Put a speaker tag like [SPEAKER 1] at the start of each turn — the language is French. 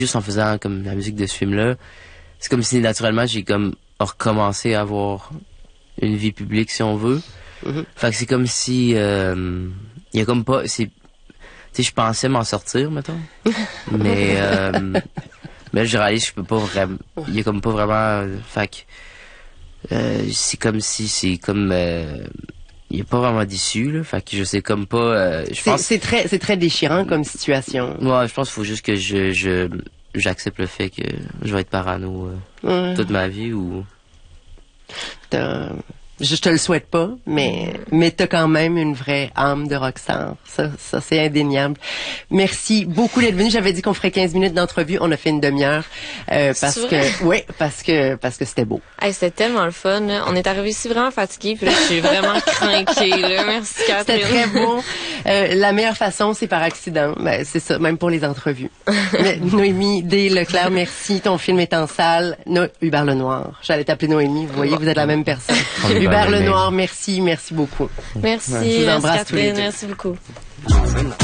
[SPEAKER 1] Juste en faisant comme la musique de ce film-là, c'est comme si naturellement j'ai comme recommencé à avoir une vie publique si on veut. Fait que c'est comme si il y a comme pas, c'est, tu sais, je pensais m'en sortir mettons, mais là je réalise que je peux pas vraiment, il y a comme pas vraiment, fait que c'est comme si c'est comme il y a pas vraiment d'issue là, fait que je sais comme pas, je pense
[SPEAKER 2] c'est très déchirant comme situation.
[SPEAKER 1] ouais, je pense qu'il faut juste que j'accepte le fait que je vais être parano toute ma vie ou
[SPEAKER 2] Je te le souhaite pas, mais t'as quand même une vraie âme de rockstar. Ça c'est indéniable. Merci beaucoup d'être venu. J'avais dit qu'on ferait 15 minutes d'entrevue. On a fait une demi-heure parce que c'était beau.
[SPEAKER 3] Hey, c'était tellement le fun. Là. On est arrivé ici vraiment fatigués, puis là, je suis vraiment craquée. Là. Merci Catherine.
[SPEAKER 2] C'était très beau. La meilleure façon, c'est par accident. Ben, c'est ça, même pour les entrevues. Noémie D. Leclerc, merci. Ton film est en salle. Hubert Lenoir. J'allais t'appeler Noémie. Vous voyez, vous êtes la même personne. Hubert Lenoir, merci beaucoup.
[SPEAKER 3] Merci.
[SPEAKER 2] Je vous embrasse tous les deux.
[SPEAKER 3] Merci beaucoup.